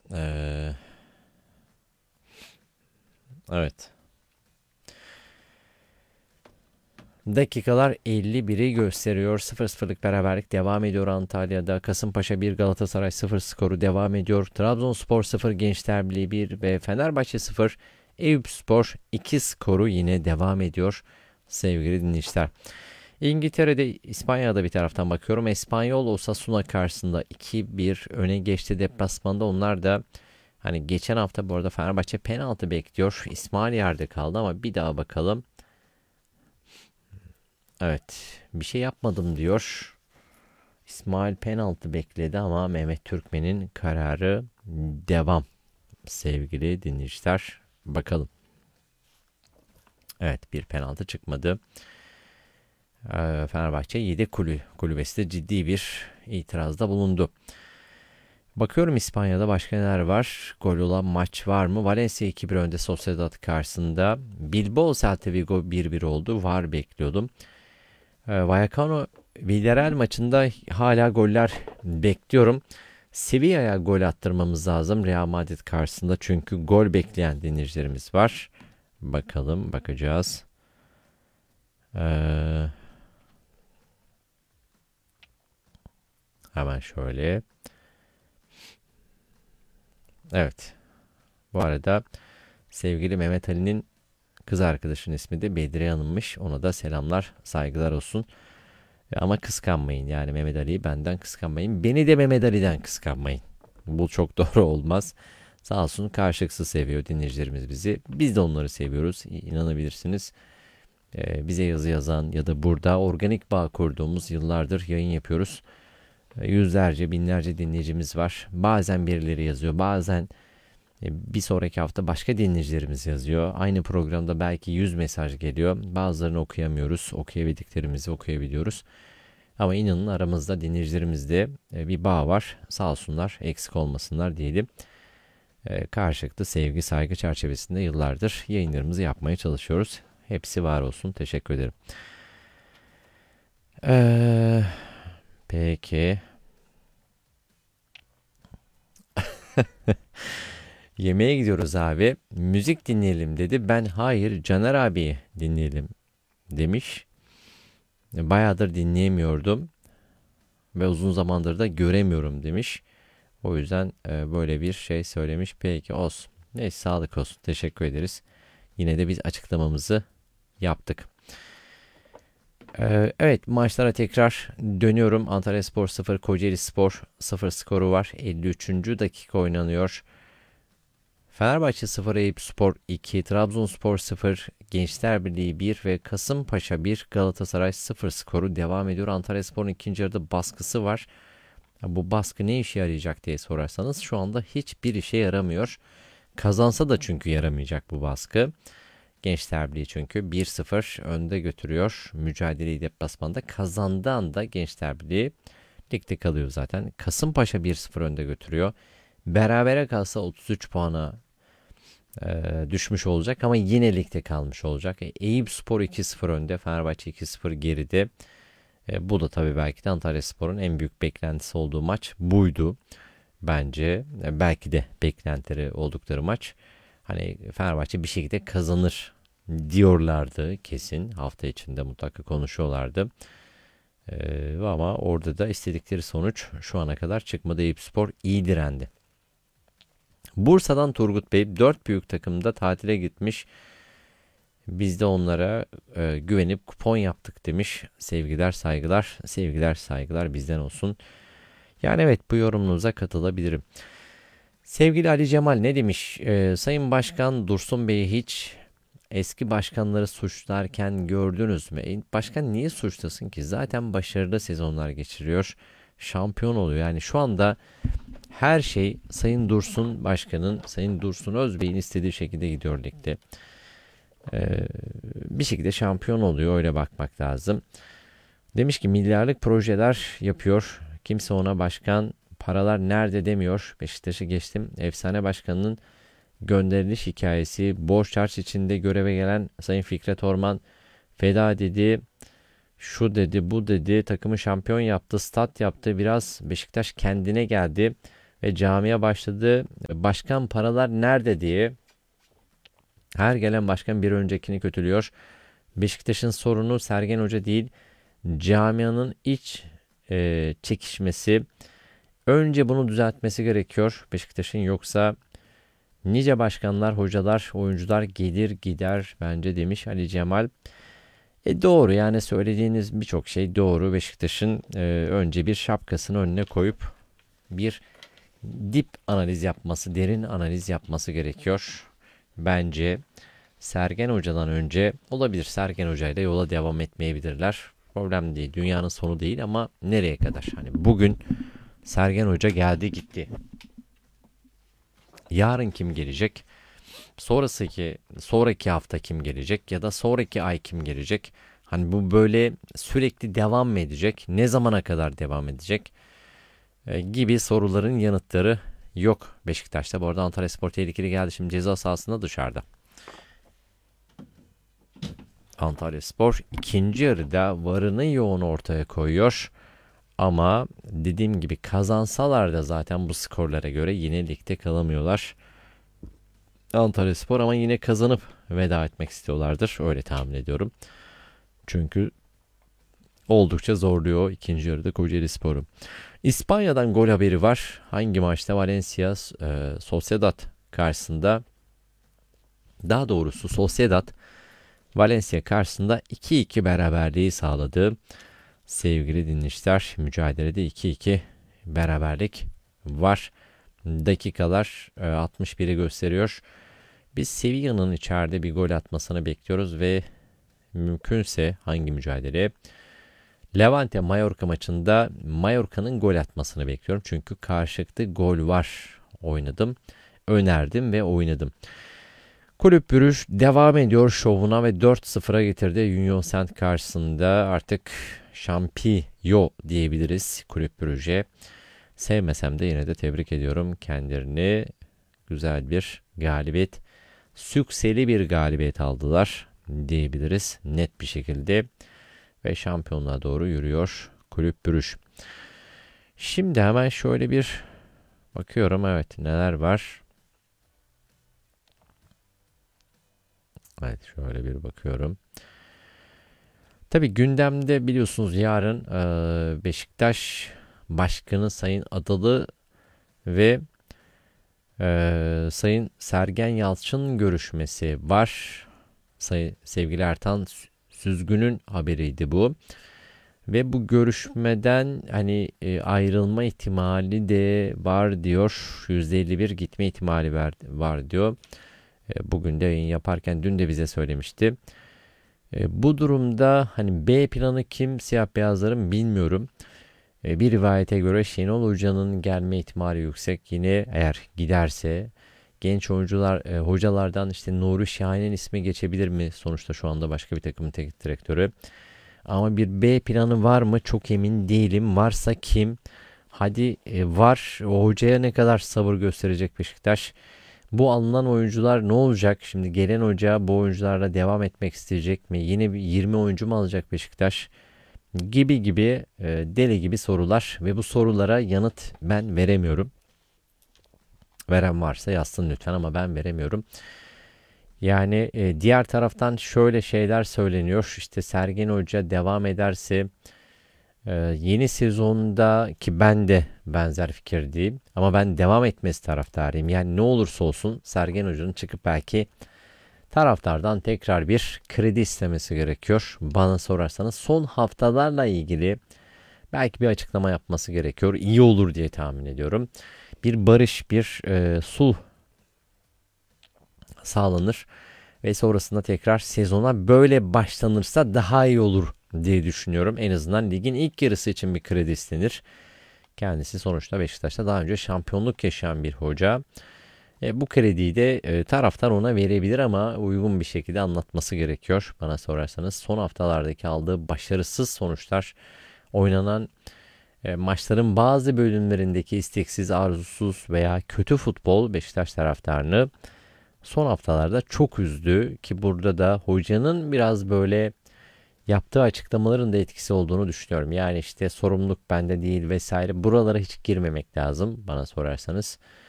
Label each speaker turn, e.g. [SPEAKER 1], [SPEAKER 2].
[SPEAKER 1] Ee, evet. Dakikalar 51'i gösteriyor. 0-0'lık beraberlik devam ediyor Antalya'da. Kasımpaşa 1, Galatasaray 0 skoru devam ediyor. Trabzonspor 0, Gençler Birliği 1 ve Fenerbahçe 0, Eyüpspor 2 skoru yine devam ediyor sevgili dinleyiciler. İngiltere'de, İspanya'da bir taraftan bakıyorum. Espanyol Osasuna karşısında 2-1 öne geçti deplasmanda. Onlar da hani geçen hafta bu arada Fenerbahçe penaltı bekliyor. İsmail yerde kaldı ama bir daha bakalım. Evet, bir şey yapmadım diyor. İsmail penaltı bekledi ama Mehmet Türkmen'in kararı devam sevgili dinleyiciler. Bakalım. Evet, bir penaltı çıkmadı. Fenerbahçe yedek kulübesi de ciddi bir itirazda bulundu. Bakıyorum İspanya'da başka neler var? Gol olan maç var mı? Valencia 2-1 önde Sociedad karşısında. Bilbao Celta Vigo 1-1 oldu. VAR bekliyordum. Vallecano Villarreal maçında hala goller bekliyorum. Sevilla'ya gol attırmamız lazım Real Madrid karşısında. Çünkü gol bekleyen dinleyicilerimiz var. Bakalım, bakacağız. Ee, hemen şöyle. Evet. Bu arada sevgili Mehmet Ali'nin kız arkadaşının ismi de Bedriye Hanım'mış. Ona da selamlar, saygılar olsun. Ama kıskanmayın, yani Mehmet Ali'yi benden kıskanmayın. Beni de Mehmet Ali'den kıskanmayın. Bu çok doğru olmaz. Sağ olsun karşılıksız seviyor dinleyicilerimiz bizi. Biz de onları seviyoruz. İnanabilirsiniz. Bize yazı yazan ya da burada organik bağ kurduğumuz yıllardır yayın yapıyoruz. Yüzlerce, binlerce dinleyicimiz var. Bazen birileri yazıyor. Bazen bir sonraki hafta başka dinleyicilerimiz yazıyor. Aynı programda belki 100 mesaj geliyor. Bazılarını okuyamıyoruz. Okuyabildiklerimizi okuyabiliyoruz. Ama inanın aramızda dinleyicilerimizde bir bağ var. Sağ olsunlar, eksik olmasınlar diyelim. Karşılıklı sevgi, saygı çerçevesinde yıllardır yayınlarımızı yapmaya çalışıyoruz. Hepsi var olsun. Teşekkür ederim. Ee, peki. Yemeğe gidiyoruz abi. Müzik dinleyelim dedi. Ben hayır Caner abi dinleyelim demiş. Bayağıdır dinleyemiyordum ve uzun zamandır da göremiyorum demiş. O yüzden böyle bir şey söylemiş. Peki olsun. Neyse sağlık olsun. Teşekkür ederiz. Yine de biz açıklamamızı yaptık. Evet, maçlara tekrar dönüyorum. Antalyaspor 0, Kocaelispor 0 skoru var. 53. dakika oynanıyor. Fenerbahçe 0, Eyüpspor 2, Trabzonspor 0, Gençler Birliği 1 ve Kasımpaşa 1, Galatasaray 0 skoru devam ediyor. Antalyaspor'un ikinci yarıda baskısı var. Bu baskı ne işe yarayacak diye sorarsanız şu anda hiçbir işe yaramıyor. Kazansa da çünkü yaramayacak bu baskı. Gençler Birliği çünkü 1-0 önde götürüyor. Mücadeleyi deplasmanda kazandığı anda Gençler Birliği ligde kalıyor zaten. Kasımpaşa 1-0 önde götürüyor. Berabere kalsa 33 puana düşmüş olacak ama yine ligde kalmış olacak. Eyüpspor 2-0 önde, Fenerbahçe 2-0 geride. Bu da tabii belki de Antalyaspor'un en büyük beklentisi olduğu maç buydu bence. Belki de beklentileri oldukları maç. Hani Fenerbahçe bir şekilde kazanır diyorlardı kesin. Hafta içinde mutlaka konuşuyorlardı. Ama orada da istedikleri sonuç şu ana kadar çıkmadı. Eyüpspor iyi direndi. Bursa'dan Turgut Bey 4 büyük takımda tatile gitmiş. Biz de onlara güvenip kupon yaptık demiş. Sevgiler saygılar, sevgiler saygılar bizden olsun. Yani evet, bu yorumunuza katılabilirim. Sevgili Ali Cemal ne demiş? Sayın Başkan Dursun Bey'i hiç eski başkanları suçlarken gördünüz mü? Başkan niye suçlasın ki? Zaten başarılı sezonlar geçiriyor. Şampiyon oluyor. Yani şu anda her şey Sayın Dursun Başkan'ın, Sayın Dursun Özbey'in istediği şekilde gidiyor ligde. Ee, bir şekilde şampiyon oluyor, öyle bakmak lazım. Demiş ki milyarlık projeler yapıyor. Kimse ona başkan paralar nerede demiyor. Beşiktaş'ı geçtim. Efsane başkanının gönderiliş hikayesi. Borç harç içinde göreve gelen Sayın Fikret Orman feda dedi. Şu dedi, bu dedi. Takımı şampiyon yaptı, stat yaptı. Biraz Beşiktaş kendine geldi ve camiye başladı. başkan paralar nerede diye her gelen başkan bir öncekini kötülüyor. Beşiktaş'ın sorunu Sergen Hoca değil, camianın iç çekişmesi. Önce bunu düzeltmesi gerekiyor Beşiktaş'ın, yoksa nice başkanlar, hocalar, oyuncular gelir gider bence demiş Ali Cemal. Doğru, yani söylediğiniz birçok şey doğru. Beşiktaş'ın önce bir şapkasını önüne koyup bir dip analiz yapması, derin analiz yapması gerekiyor. Bence Sergen Hoca'dan önce olabilir. Sergen Hoca ile yola devam etmeyebilirler. Problem değil. Dünyanın sonu değil ama nereye kadar? Hani bugün Sergen Hoca geldi gitti. Yarın kim gelecek? Sonraki hafta kim gelecek ya da sonraki ay kim gelecek? Hani bu böyle sürekli devam mı edecek? Ne zamana kadar devam edecek? Gibi soruların yanıtları yok Beşiktaş'ta. Bu arada Antalyaspor tehlikeli geldi. Şimdi ceza sahasında dışarıda. Antalyaspor ikinci yarıda varını yoğun ortaya koyuyor. Ama dediğim gibi kazansalar da zaten bu skorlara göre yine ligde kalamıyorlar. Antalyaspor ama yine kazanıp veda etmek istiyorlardır. Öyle tahmin ediyorum. Çünkü oldukça zorluyor ikinci yarıda Kocaelispor'u. İspanya'dan gol haberi var. Hangi maçta? Valencia Sociedad karşısında. Daha doğrusu Sociedad Valencia karşısında 2-2 beraberliği sağladı. Sevgili dinleyiciler, mücadelede 2-2 beraberlik var. Dakikalar 61'i gösteriyor. Biz Sevilla'nın içeride bir gol atmasını bekliyoruz ve mümkünse hangi mücadele? Levante Mallorca maçında Mallorca'nın gol atmasını bekliyorum. Çünkü karşılıklı gol var. Önerdim ve oynadım. Kulüp Brugge devam ediyor şovuna ve 4-0'a getirdi. Union Saint karşısında artık şampiyon diyebiliriz Kulüp Brugge'ye. Sevmesem de yine de tebrik ediyorum kendilerini. Güzel bir galibiyet. Sükseli bir galibiyet aldılar diyebiliriz net bir şekilde. Ve şampiyonluğa doğru yürüyor Kulüp Brugge. Şimdi hemen şöyle bir bakıyorum, evet, neler var. Evet, şöyle bir bakıyorum. Tabii gündemde biliyorsunuz yarın Beşiktaş Başkanı Sayın Adalı ve Sayın Sergen Yalçın görüşmesi var. Sevgili Ertan Süzgün'ün haberiydi bu. Ve bu görüşmeden hani ayrılma ihtimali de var diyor. %51 gitme ihtimali var diyor. Bugün de yayın yaparken dün de bize söylemişti. Bu durumda hani B planı kim siyah beyazların bilmiyorum. Bir rivayete göre Şenol Hoca'nın gelme ihtimali yüksek. Yine eğer giderse genç oyuncular, hocalardan işte Nuri Şahin'in ismi geçebilir mi? Sonuçta şu anda başka bir takımın teknik direktörü. Ama bir B planı var mı? Çok emin değilim. Varsa kim? Hadi var. O hocaya ne kadar sabır gösterecek Beşiktaş? Bu alınan oyuncular ne olacak? Şimdi gelen hoca bu oyuncularla devam etmek isteyecek mi? Yine bir 20 oyuncu mu alacak Beşiktaş? Gibi deli gibi sorular ve bu sorulara yanıt ben veremiyorum. Veren varsa yazsın lütfen ama ben veremiyorum. Yani diğer taraftan şöyle şeyler söyleniyor. İşte Sergen Hoca devam ederse yeni sezonda, ki ben de benzer fikirdeyim ama ben devam etmesi taraftarıyım. Yani ne olursa olsun Sergen Hoca'nın çıkıp belki taraftardan tekrar bir kredi istemesi gerekiyor. Bana sorarsanız son haftalarla ilgili belki bir açıklama yapması gerekiyor. İyi olur diye tahmin ediyorum. Bir barış, bir sulh sağlanır ve sonrasında tekrar sezona böyle başlanırsa daha iyi olur diye düşünüyorum. En azından ligin ilk yarısı için bir kredi istenir. Kendisi sonuçta Beşiktaş'ta daha önce şampiyonluk yaşayan bir hoca. Bu krediyi de taraftar ona verebilir ama uygun bir şekilde anlatması gerekiyor bana sorarsanız. Son haftalardaki aldığı başarısız sonuçlar, oynanan maçların bazı bölümlerindeki isteksiz, arzusuz veya kötü futbol Beşiktaş taraftarını son haftalarda çok üzdü ki burada da hocanın biraz böyle yaptığı açıklamaların da etkisi olduğunu düşünüyorum. Yani işte sorumluluk bende değil vesaire, buralara hiç girmemek lazım bana sorarsanız.